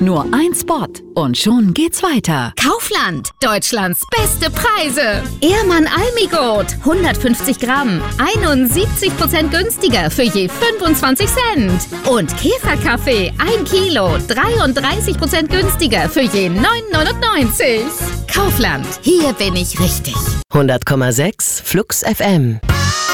Nur ein Spot und schon geht's weiter. Kaufland, Deutschlands beste Preise. Ehrmann Almigurt, 150 Gramm, 71% günstiger für je 25 Cent. Und Käferkaffee, 1 Kilo, 33% günstiger für je 9,99. Kaufland, hier bin ich richtig. 100,6 Flux FM.